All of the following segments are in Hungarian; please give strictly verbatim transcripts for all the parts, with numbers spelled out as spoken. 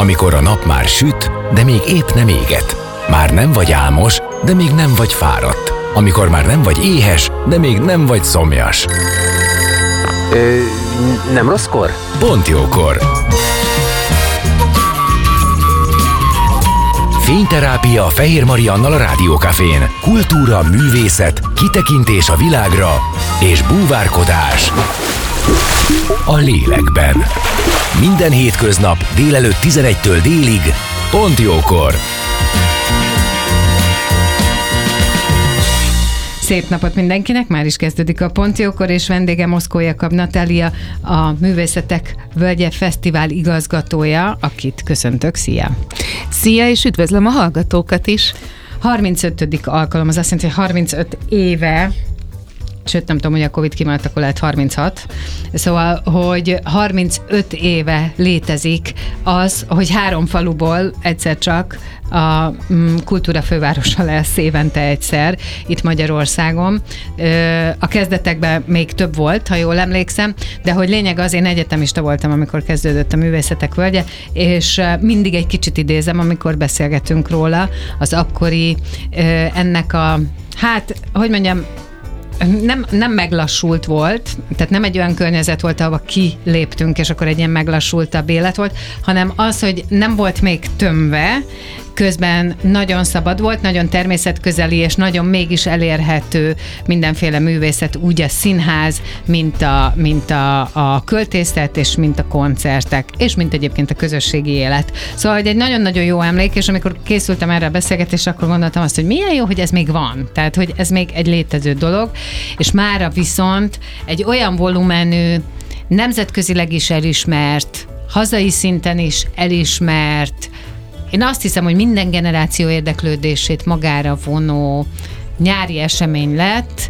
Amikor a nap már süt, de még épp nem éget. Már nem vagy álmos, de még nem vagy fáradt. Amikor már nem vagy éhes, de még nem vagy szomjas. Ö, nem rosszkor? Pont jókor. Fényterápia Fehér Mariannal a Rádiókafén. Kultúra, művészet, kitekintés a világra és búvárkodás a lélekben. Minden hétköznap délelőtt tizenegytől délig, pont jókor. Szép napot mindenkinek, már is kezdődik a Pont Jókor, és vendége Moszkó Jakab Natália, a Művészetek Völgye Fesztivál igazgatója, akit köszöntök, szia! Szia, és üdvözlöm a hallgatókat is! harmincötödik alkalom, az azt jelenti, hogy harmincöt éve, sőt nem tudom, hogy a Covid kimaradt, akkor lehet harminchat. Szóval, hogy harmincöt éve létezik az, hogy három faluból egyszer csak a kultúra fővárosa lesz évente egyszer itt Magyarországon. A kezdetekben még több volt, ha jól emlékszem, de hogy lényeg az, én egyetemista voltam, amikor kezdődött a Művészetek Völgye, és mindig egy kicsit idézem, amikor beszélgetünk róla, az akkori ennek a, hát, hogy mondjam, Nem, nem meglassult volt, tehát nem egy olyan környezet volt, ahova kiléptünk, és akkor egy ilyen meglassultabb élet volt, hanem az, hogy nem volt még tömve, közben nagyon szabad volt, nagyon természetközeli, és nagyon mégis elérhető mindenféle művészet, úgy a színház, mint a, mint a, a költészet, és mint a koncertek, és mint egyébként a közösségi élet. Szóval, hogy egy nagyon-nagyon jó emlék, és amikor készültem erre a beszélgetésre, akkor gondoltam azt, hogy milyen jó, hogy ez még van. Tehát, hogy ez még egy létező dolog, és mára viszont egy olyan volumenű, nemzetközileg is elismert, hazai szinten is elismert, én azt hiszem, hogy minden generáció érdeklődését magára vonó nyári esemény lett,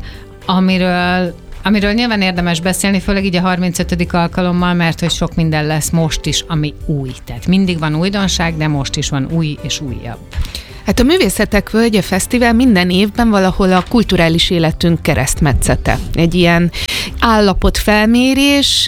amiről, amiről nyilván érdemes beszélni, főleg így a harmincötödik alkalommal, mert hogy sok minden lesz most is, ami új. Tehát mindig van újdonság, de most is van új és újabb. Hát a Művészetek Völgye Fesztivál minden évben valahol a kulturális életünk keresztmetszete. Egy ilyen állapotfelmérés,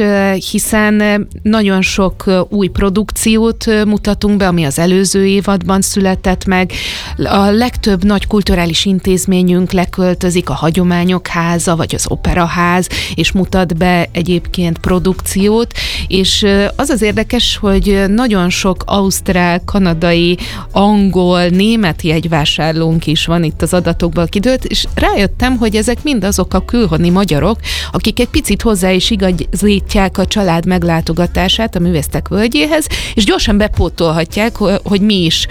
hiszen nagyon sok új produkciót mutatunk be, ami az előző évadban született meg. A legtöbb nagy kulturális intézményünk leköltözik, a Hagyományok Háza, vagy az Operaház, és mutat be egyébként produkciót, és az az érdekes, hogy nagyon sok ausztrál, kanadai, angol, német jegyvásárlónk is van itt az adatokból kidőlt, és rájöttem, hogy ezek mind azok a külhoni magyarok, akik egy picit hozzá is igazítják a család meglátogatását a Művészetek Völgyéhez, és gyorsan bepótolhatják, hogy mi is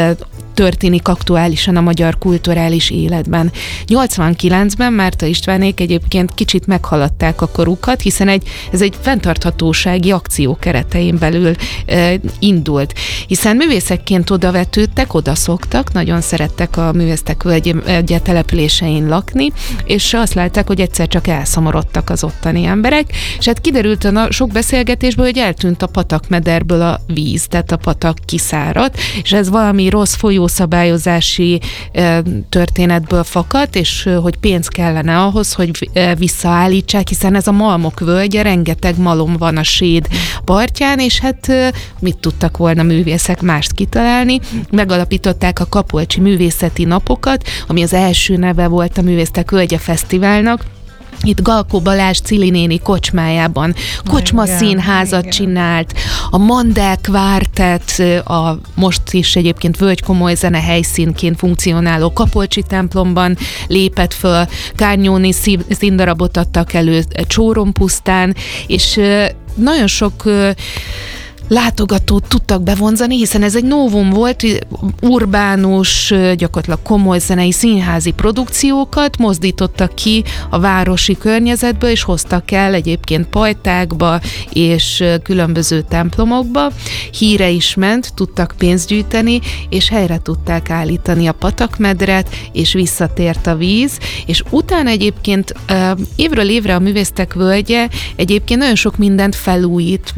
történik aktuálisan a magyar kulturális életben. nyolcvankilencben Márta Istvánék egyébként kicsit meghaladták a korukat, hiszen egy, ez egy fenntarthatósági akció keretein belül e, indult. Hiszen művészekként odavetődtek, odaszoktak, nagyon szerettek a Művészetek Völgye településein lakni, és azt látták, hogy egyszer csak elszomorodtak az ottani emberek, és hát kiderült a sok beszélgetésből, hogy eltűnt a patakmederből a víz, tehát a patak kiszáradt, és ez valami rossz folyó szabályozási e, történetből fakadt, és e, hogy pénz kellene ahhoz, hogy e, visszaállítsák, hiszen ez a malmok völgye, rengeteg malom van a Séd partján, és hát e, mit tudtak volna művészek mást kitalálni? Megalapították a Kapolcsi Művészeti Napokat, ami az első neve volt a Művészetek Völgye Fesztiválnak. Itt Galkó Balázs Cili néni kocsmájában kocsma igen, színházat igen. csinált, a Mandel Kvártett, a most is egyébként Völgy Komoly Zene helyszínként funkcionáló Kapolcsi templomban lépett föl, Kárnyóni színdarabot adtak elő Csórompusztán, és nagyon sok látogatót tudtak bevonzani, hiszen ez egy novum volt, urbánus, gyakorlatilag komoly zenei színházi produkciókat mozdítottak ki a városi környezetből, és hoztak el egyébként pajtákba és különböző templomokba. Híre is ment, tudtak pénzt gyűjteni, és helyre tudták állítani a patakmedret, és visszatért a víz, és utána egyébként évről évre a Művészetek Völgye egyébként nagyon sok mindent felújít,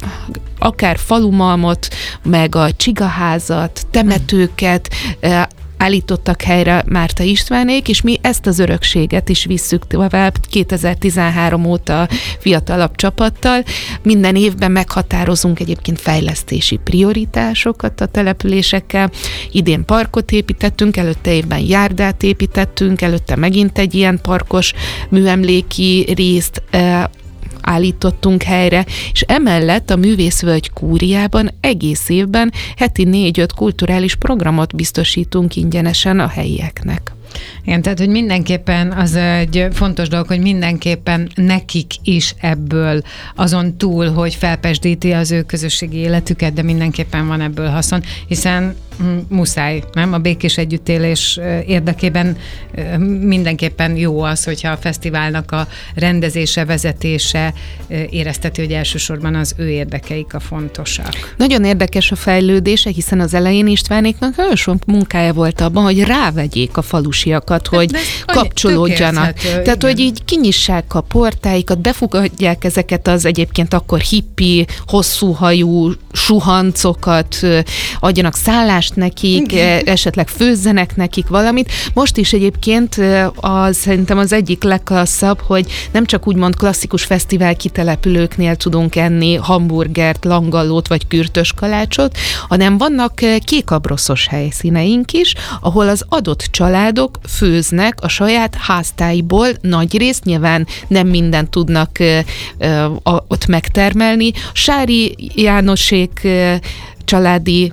akár falumalmot, meg a csigaházat, temetőket, állítottak helyre Márta Istvánék, és mi ezt az örökséget is visszük tovább kétezer-tizenhárom óta fiatalabb csapattal. Minden évben meghatározunk egyébként fejlesztési prioritásokat a településekkel. Idén parkot építettünk, előtte évben járdát építettünk, előtte megint egy ilyen parkos műemléki részt állítottunk helyre, és emellett a Művészvölgy Kúriában egész évben heti négy-öt kulturális programot biztosítunk ingyenesen a helyieknek. Igen, tehát, hogy mindenképpen az egy fontos dolog, hogy mindenképpen nekik is ebből azon túl, hogy felpesdíti az ő közösségi életüket, de mindenképpen van ebből haszon, hiszen muszáj, nem? A békés együttélés érdekében mindenképpen jó az, hogyha a fesztiválnak a rendezése, vezetése érezteti, hogy elsősorban az ő érdekeik a fontosak. Nagyon érdekes a fejlődése, hiszen az elején Istvánéknak nagyon sok munkája volt abban, hogy rávegyék a falusiakat, hogy kapcsolódjanak. Tehát, igen. Hogy így kinyissák a portáikat, befogadják ezeket az egyébként akkor hippi, hosszúhajú suhancokat, adjanak szállást nekik, igen. Esetleg főzzenek nekik valamit. Most is egyébként az, szerintem az egyik legklasszabb, hogy nem csak úgymond klasszikus fesztivál kitelepülőknél tudunk enni hamburgert, langallót vagy kürtös kalácsot, hanem vannak kékabroszos helyszíneink is, ahol az adott családok főznek a saját háztáiból, nagy részt, nyilván nem mindent tudnak ö, ö, ott megtermelni. Sári Jánosék ö, családi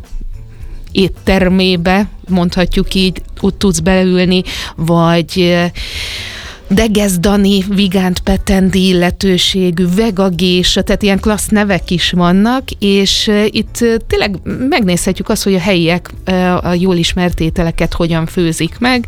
éttermébe, mondhatjuk így, ott tudsz beülni, vagy Degesz Dani, Vigánt Petendi illetőségű, Vegagésa, tehát ilyen klassz nevek is vannak, és itt tényleg megnézhetjük azt, hogy a helyiek a jól ismert ételeket hogyan főzik meg,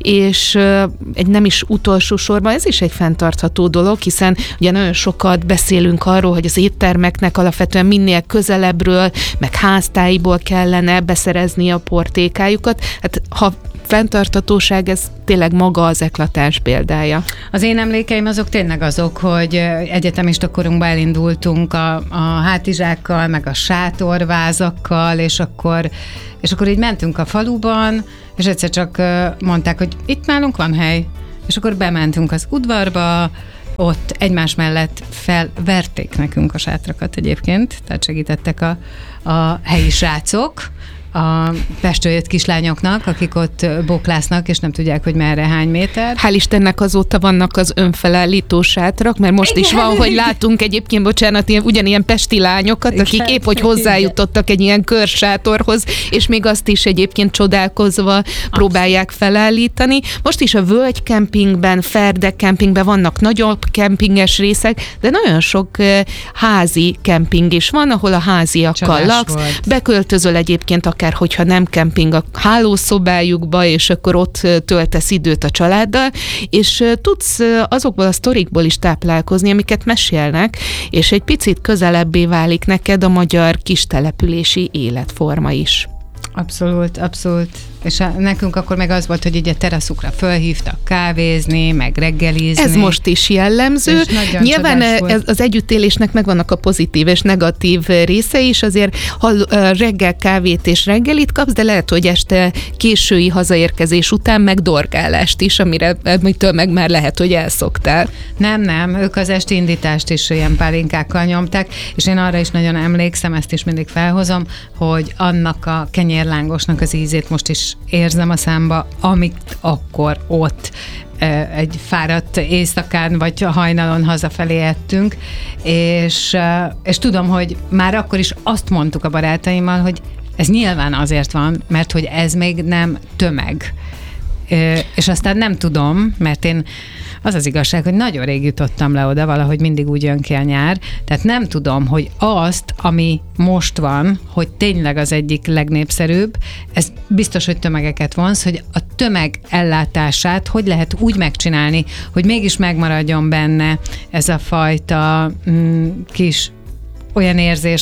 és egy nem is utolsó sorban ez is egy fenntartható dolog, hiszen ugye nagyon sokat beszélünk arról, hogy az éttermeknek alapvetően minél közelebbről, meg háztáiból kellene beszerezni a portékájukat. Hát ha fenntarthatóság, ez tényleg maga az eklatáns példája. Az én emlékeim azok tényleg azok, hogy egyetemista korunkban elindultunk a, a hátizsákkal, meg a sátorvázakkal, és akkor, és akkor így mentünk a faluban, és egyszer csak mondták, hogy itt nálunk van hely. És akkor bementünk az udvarba, ott egymás mellett felverték nekünk a sátrakat egyébként, tehát segítettek a, a helyi srácok, a Pestről jött kislányoknak, akik ott boklásznak, és nem tudják, hogy merre, hány méter. Hál' Istennek azóta vannak az önfelállító sátrak, mert most igen, is van, hogy látunk egyébként, bocsánat, ilyen, ugyanilyen pesti lányokat, akik igen, épp, hogy hozzájutottak egy ilyen körsátorhoz, és még azt is egyébként csodálkozva abszolút próbálják felállítani. Most is a völgykempingben, Ferdek-kempingben vannak nagyobb kempinges részek, de nagyon sok uh, házi kemping is van, ahol a háziakkal csodás laksz. Volt. Beköltözöl egyébként akár hogyha nem kemping a hálószobájukba, és akkor ott töltesz időt a családdal, és tudsz azokból a sztorikból is táplálkozni, amiket mesélnek, és egy picit közelebbé válik neked a magyar kistelepülési életforma is. Abszolút, abszolút. És a, nekünk akkor meg az volt, hogy így a teraszukra fölhívtak kávézni, meg reggelizni. Ez most is jellemző. Nyilván ez, az együttélésnek megvannak a pozitív és negatív része is, azért ha reggel kávét és reggelit kapsz, de lehet, hogy este késői hazaérkezés után meg dorgálást is, amire amitől meg már lehet, hogy elszoktál. Nem, nem, ők az esti indítást is ilyen pálinkákkal nyomták, és én arra is nagyon emlékszem, ezt is mindig felhozom, hogy annak a kenyérlángosnak az ízét most is érzem a számba, amit akkor ott egy fáradt éjszakán vagy hajnalon hazafelé ettünk, és, és tudom, hogy már akkor is azt mondtuk a barátaimmal, hogy ez nyilván azért van, mert hogy ez még nem tömeg. És aztán nem tudom, mert én az az igazság, hogy nagyon rég jutottam le oda, valahogy mindig úgy jön ki a nyár, tehát nem tudom, hogy azt, ami most van, hogy tényleg az egyik legnépszerűbb, ez biztos, hogy tömegeket vonz, hogy a tömeg ellátását hogy lehet úgy megcsinálni, hogy mégis megmaradjon benne ez a fajta mm, kis olyan érzés, hogy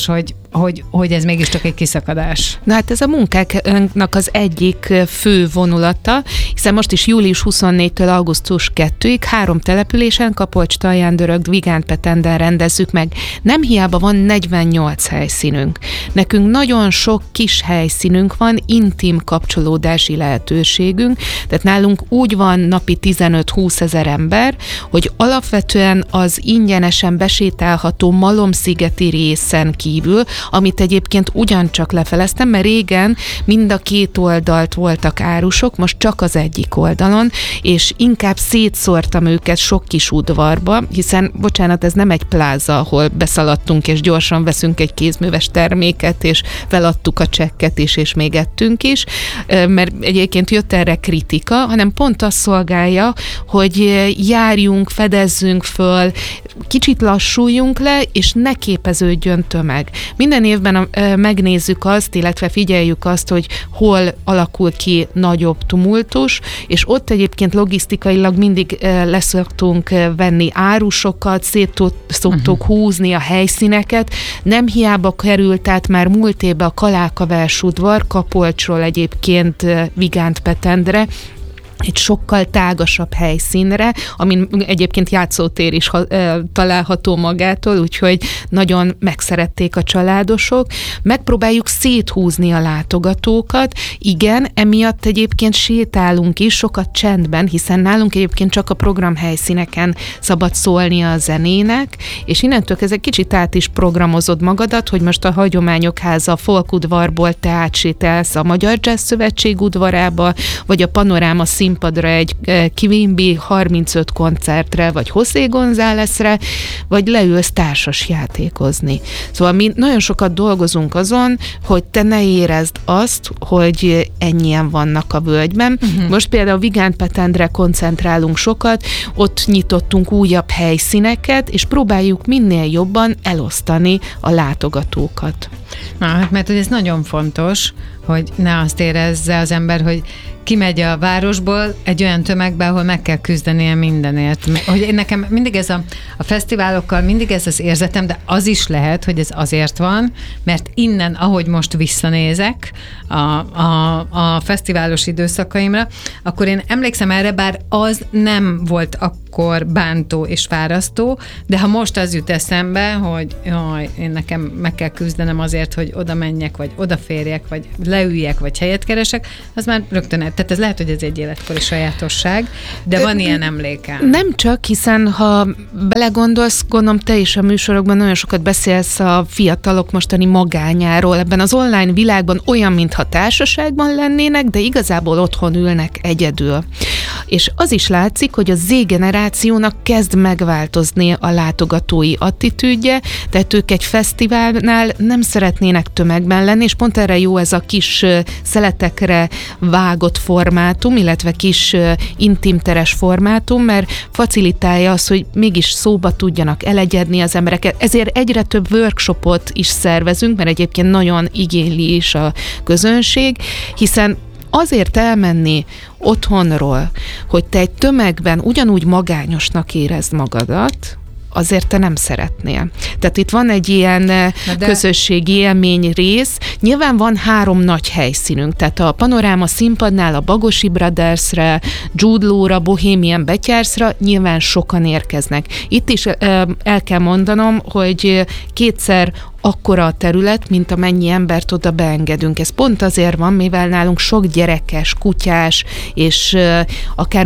hogy, hogy ez mégiscsak egy kiszakadás? Na hát ez a munkáknak az egyik fő vonulata, hiszen most is július huszonnégytől augusztus kettőig három településen, Kapolcs, Talján-Dörög, Vigánt-Petenden rendezzük meg. Nem hiába van negyvennyolc helyszínünk. Nekünk nagyon sok kis helyszínünk van, intim kapcsolódási lehetőségünk, tehát nálunk úgy van napi tizenöt-húsz ezer ember, hogy alapvetően az ingyenesen besétálható Malomszigeti részen kívül, amit egyébként ugyancsak lefeleztem, mert régen mind a két oldalt voltak árusok, most csak az egyik oldalon, és inkább szétszórtam őket sok kis udvarba, hiszen, bocsánat, ez nem egy pláza, ahol beszaladtunk, és gyorsan veszünk egy kézműves terméket, és feladtuk a csekket is, és még ettünk is, mert egyébként jött erre kritika, hanem pont azt szolgálja, hogy járjunk, fedezzünk föl, kicsit lassuljunk le, és ne képeződjön tömeg. Minden évben megnézzük azt, illetve figyeljük azt, hogy hol alakul ki nagyobb tumultus, és ott egyébként logisztikailag mindig leszoktunk venni árusokat, szét szoktuk uh-huh. húzni a helyszíneket. Nem hiába került át már múlt évben a Kalákavers udvar, Kapolcsról egyébként Vigánt-Petendre, egy sokkal tágasabb helyszínre, amin egyébként játszótér is ha, e, található magától, úgyhogy nagyon megszerették a családosok. Megpróbáljuk széthúzni a látogatókat. Igen, emiatt egyébként sétálunk is, sokat csendben, hiszen nálunk egyébként csak a programhelyszíneken szabad szólni a zenének, és innentől ez egy kicsit át is programozod magadat, hogy most a Hagyományok Háza, a Folkudvarból te átsétálsz a Magyar Jazz Szövetség udvarába, vagy a Panoráma színpadra egy Quimby harmincöt koncertre, vagy José Gonzálezre, vagy leülsz társas játékozni. Szóval mi nagyon sokat dolgozunk azon, hogy te ne érezd azt, hogy ennyien vannak a völgyben. Uh-huh. Most például Vigánt-Petendre koncentrálunk sokat, ott nyitottunk újabb helyszíneket, és próbáljuk minél jobban elosztani a látogatókat. Na, hát mert ez nagyon fontos, hogy ne azt érezze az ember, hogy kimegy a városból egy olyan tömegbe, ahol meg kell küzdenie mindenért. Hogy én nekem mindig ez a, a fesztiválokkal, mindig ez az érzetem, de az is lehet, hogy ez azért van, mert innen, ahogy most visszanézek a, a, a fesztiválos időszakaimra, akkor én emlékszem erre, bár az nem volt akkor bántó és fárasztó, de ha most az jut eszembe, hogy jaj, én nekem meg kell küzdenem azért, hogy oda menjek, vagy odaférjek, vagy leüljek, vagy helyet keresek, az már rögtön, tehát ez lehet, hogy ez egy életkori sajátosság, de van ilyen emlékem. Nem csak, hiszen ha belegondolsz, gondolom te is a műsorokban nagyon sokat beszélsz a fiatalok mostani magányáról, ebben az online világban olyan, mintha társaságban lennének, de igazából otthon ülnek egyedül. És az is látszik, hogy a Z-generációnak kezd megváltozni a látogatói attitűdje, tehát ők egy fesztiválnál nem szeretnének tömegben lenni, és pont erre jó ez a kis szeletekre vágott formátum, illetve kis intimteres formátum, mert facilitálja az, hogy mégis szóba tudjanak elegyedni az embereket. Ezért egyre több workshopot is szervezünk, mert egyébként nagyon igényli is a közönség, hiszen azért elmenni otthonról, hogy te egy tömegben ugyanúgy magányosnak érezd magadat, azért te nem szeretnél. Tehát itt van egy ilyen de... közösségi élmény rész. Nyilván van három nagy helyszínünk, tehát a Panoráma színpadnál a Bagosi Brothersre, Jude Law-ra, Bohemian Betyársra nyilván sokan érkeznek. Itt is el kell mondanom, hogy kétszer akkora a terület, mint amennyi embert oda beengedünk. Ez pont azért van, mivel nálunk sok gyerekes, kutyás és akár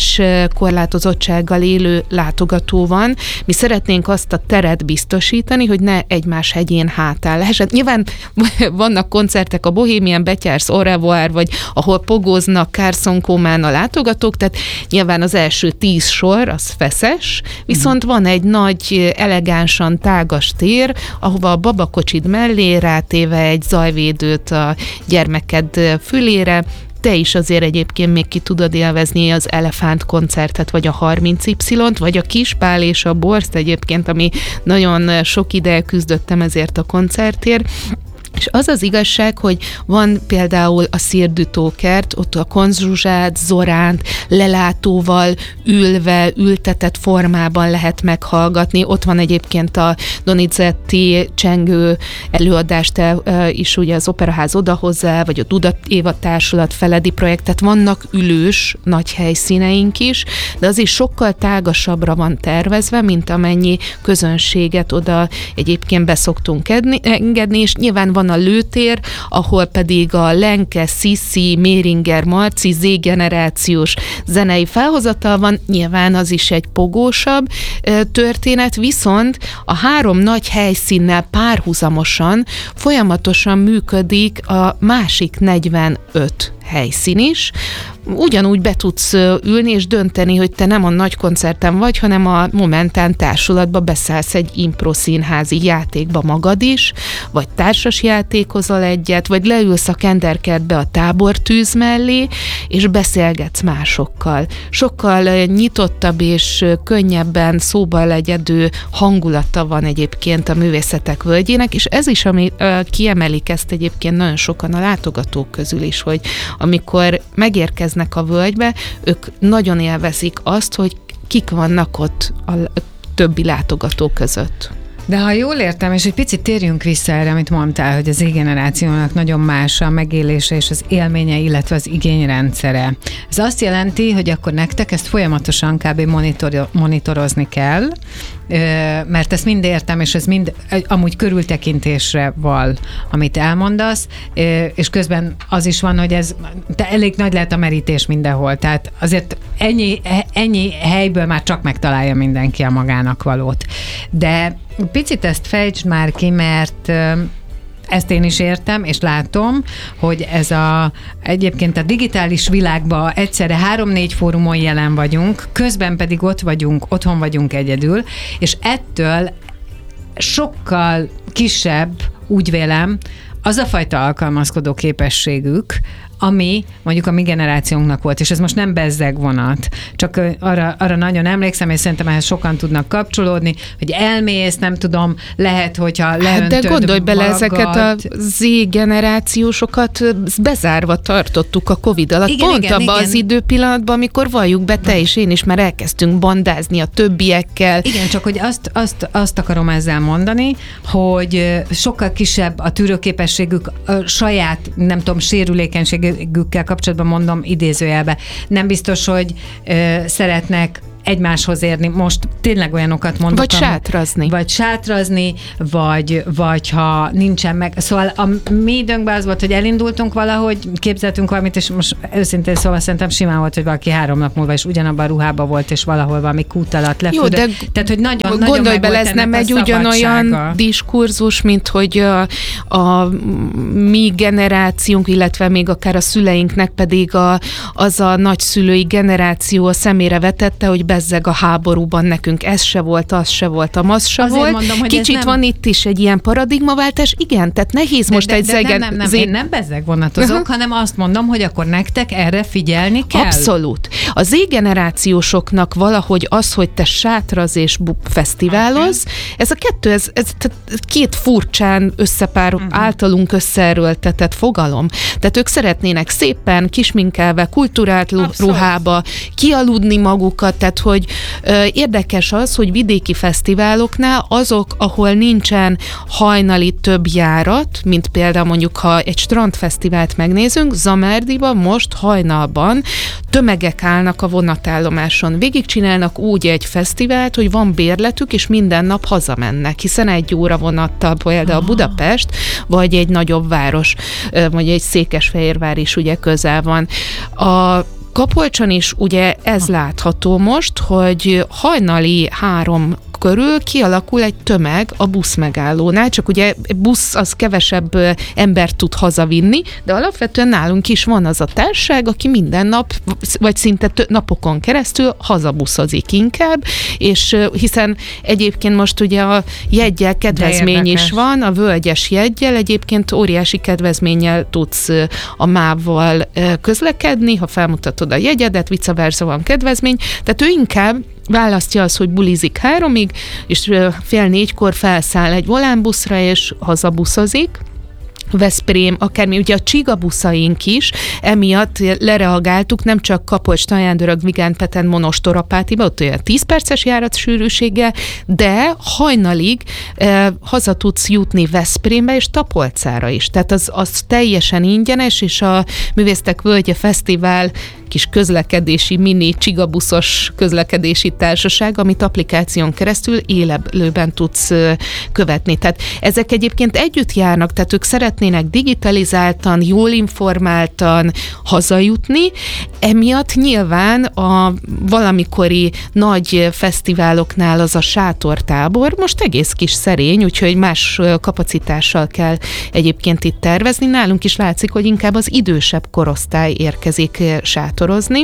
mozgáskorlátozottsággal élő látogató van. Mi szeretnénk azt a teret biztosítani, hogy ne egymás hegyén hátán lehessen. Nyilván vannak koncertek a Bohemian Betyárs, Au revoir, vagy ahol pogóznak Carson Coman a látogatók, tehát nyilván az első tíz sor az feszes, viszont van egy nagy, elegánsan tágas tér, ahova a babakocsid mellé rátéve egy zajvédőt a gyermeked fülére, te is azért egyébként még ki tudod élvezni az Elefánt koncertet, vagy a harminc Y-t, vagy a Kispál és a Borszt egyébként, ami nagyon sok ideje küzdöttem ezért a koncertért. És az az igazság, hogy van például a Szirdütókert, ott a Konzsuzsát, Zoránt lelátóval ülve, ültetett formában lehet meghallgatni. Ott van egyébként a Donizetti csengő előadást is, ugye az Operaház odahozzá, vagy a Duda Éva Társulat Feledi projekt, tehát vannak ülős nagy helyszíneink is, de az is sokkal tágasabbra van tervezve, mint amennyi közönséget oda egyébként beszoktunk engedni, és nyilván van a lőtér, ahol pedig a Lenke, Sziszi, Méringer, Marci Z-generációs zenei felhozatal van, nyilván az is egy pogósabb történet, viszont a három nagy helyszínnel párhuzamosan folyamatosan működik a másik negyvenöt helyszín is. Ugyanúgy be tudsz ülni és dönteni, hogy te nem a nagy koncerten vagy, hanem a Momentán társulatba beszállsz egy impro színházi játékba magad is, vagy társas játékozol egyet, vagy leülsz a Kenderkertbe a tábortűz mellé, és beszélgetsz másokkal. Sokkal nyitottabb és könnyebben szóba legyedő hangulata van egyébként a Művészetek Völgyének, és ez is, ami kiemelik ezt egyébként nagyon sokan a látogatók közül is, hogy amikor megérkeznek a völgybe, ők nagyon élvezik azt, hogy kik vannak ott a többi látogató között. De ha jól értem, és egy picit térjünk vissza erre, amit mondtál, hogy az Z-generációnak nagyon más a megélése és az élménye, illetve az igényrendszere. Ez azt jelenti, hogy akkor nektek ezt folyamatosan kb. Monitor, monitorozni kell, mert ezt mind értem, és ez mind amúgy körültekintésre val, amit elmondasz, és közben az is van, hogy ez elég nagy lehet a merítés mindenhol, tehát azért ennyi, ennyi helyből már csak megtalálja mindenki a magának valót. De picit ezt fejtsd már ki, mert ezt én is értem, és látom, hogy ez a, egyébként a digitális világban egyszerre három-négy fórumon jelen vagyunk, közben pedig ott vagyunk, otthon vagyunk egyedül, és ettől sokkal kisebb, úgy vélem, az a fajta alkalmazkodó képességük, ami mondjuk a mi generációnknak volt, és ez most nem bezzeg vonat, csak arra, arra nagyon emlékszem, és szerintem ehhez sokan tudnak kapcsolódni, hogy elmész, nem tudom, lehet, hogyha leöntöd hát de gondolj bele, magad. ezeket a Z-generációsokat bezárva tartottuk a Covid alatt. Igen, Pont igen, abban igen. az időpillanatban, amikor valljuk be, te és én is már elkezdtünk bandázni a többiekkel. Igen, csak hogy azt, azt, azt akarom ezzel mondani, hogy sokkal kisebb a tűrőképességük, a saját, nem tudom, sérülékenység gükkel kapcsolatban mondom idézőjelbe. Nem biztos, hogy ö, szeretnek egymáshoz érni. Most tényleg olyanokat mondok. Vagy sátrazni. Vagy sátrazni, vagy, vagy ha nincsen meg. Szóval a mi időnkben az volt, hogy elindultunk valahogy, képzeltünk valamit, és most őszintén szóval szerintem simán volt, hogy valaki három nap múlva is ugyanabban a ruhában volt, és valahol valami kút alatt lefűdött. Jó, de tehát, hogy nagyon, gondolj nagyon bele, ez nem egy ugyanolyan diskurzus, mint hogy a, a mi generációnk, illetve még akár a szüleinknek pedig a, az a nagyszülői generáció a szemére vetette, hogy bezzeg a háborúban nekünk ez se volt, az se volt, az se Azért volt. Mondom, hogy Kicsit nem... van itt is egy ilyen paradigmaváltás, igen, tehát nehéz de, most de, egy de zeget... Nem, nem, nem, zé... én nem bezzeg vonatozok, uh-huh. hanem azt mondom, hogy akkor nektek erre figyelni kell. Abszolút. A Z-generációsoknak valahogy az, hogy te sátraz és fesztiváloz, okay. ez a kettő, ez, ez két furcsán összepár, uh-huh. általunk összeerőltetett fogalom. Tehát ők szeretnének szépen, kisminkelve, kulturált Abszolút. ruhába kialudni magukat, tehát hogy ö, érdekes az, hogy vidéki fesztiváloknál azok, ahol nincsen hajnali több járat, mint például mondjuk, ha egy strandfesztivált megnézünk, Zamárdiban most hajnalban tömegek állnak a vonatállomáson. Végigcsinálnak úgy egy fesztivált, hogy van bérletük, és minden nap hazamennek, hiszen egy óra vonattal például Budapest, vagy egy nagyobb város, vagy egy Székesfehérvár is ugye közel van. A Kapolcson is ugye ez látható most, hogy hajnali három körül kialakul egy tömeg a buszmegállónál, csak ugye busz az kevesebb embert tud hazavinni, de alapvetően nálunk is van az a társaság, aki minden nap, vagy szinte napokon keresztül hazabuszozik inkább, és hiszen egyébként most ugye a jeggyel kedvezmény is van, a völgyes jeggyel egyébként óriási kedvezménnyel tudsz a mávval közlekedni, ha felmutatod a jegyedet, vice versa van kedvezmény, tehát ő inkább választja az, hogy bulizik háromig, és fél négykor felszáll egy volánbuszra, és hazabuszozik, Veszprém, akármi, ugye a csigabuszaink is emiatt lereagáltuk, nem csak Kapocs, Tajandörög, Vigán, Peten, Monostorapátiba, ott olyan tíz perces járat sűrűséggel, de hajnalig eh, haza tudsz jutni Veszprémbe és Tapolcára is. Tehát az, az teljesen ingyenes, és a Művésztek Völgye Fesztivál kis közlekedési, mini csigabuszos közlekedési társaság, amit applikáción keresztül élőben tudsz követni. Tehát ezek egyébként együtt járnak, tehát ők szeretnének digitalizáltan, jól informáltan hazajutni, emiatt nyilván a valamikori nagy fesztiváloknál az a sátortábor most egész kis szerény, úgyhogy más kapacitással kell egyébként itt tervezni. Nálunk is látszik, hogy inkább az idősebb korosztály érkezik sátorozni,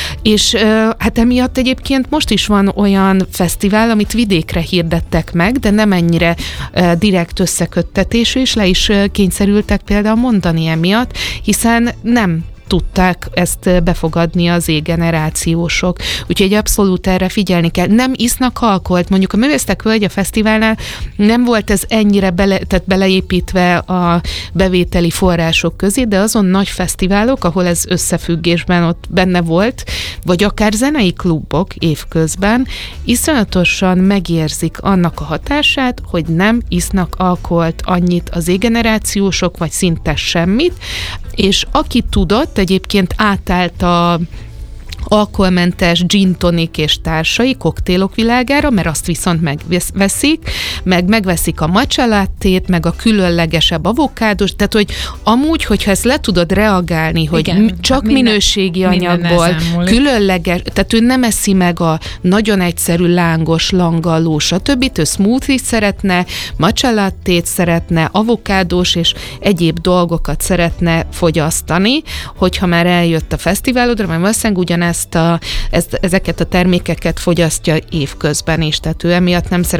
és hát emiatt egyébként most is van olyan fesztivál, amit vidékre hirdettek meg, de nem ennyire direkt összeköttetésű, és le is kényszerültek például mondani emiatt, hiszen nem tudták ezt befogadni az Z-generációsok. Úgyhogy abszolút erre figyelni kell. Nem isznak alkoholt. Mondjuk a Művésztek Völgye Fesztiválnál nem volt ez ennyire bele, tehát beleépítve a bevételi források közé, de azon nagy fesztiválok, ahol ez összefüggésben ott benne volt, vagy akár zenei klubok évközben, iszonyatosan megérzik annak a hatását, hogy nem isznak alkoholt annyit az Z-generációsok, vagy szinte semmit, és aki tudott, egyébként átállt a alkoholmentes gin tonic és társai koktélok világára, mert azt viszont megveszik, meg megveszik a matcha lattét, meg a különlegesebb avokádós, tehát hogy amúgy, hogyha ezt le tudod reagálni, hogy igen, csak minden, minőségi anyagból, különleges, tehát ő nem eszi meg a nagyon egyszerű lángos, langalló, stb. Ő smoothie-t szeretne, matcha lattét szeretne, avokádós és egyéb dolgokat szeretne fogyasztani, hogyha már eljött a fesztiválodra, mert valószínűleg ugyanezt Ezt a, ezt, ezeket a termékeket fogyasztja évközben is, tehát ő emiatt nem szeret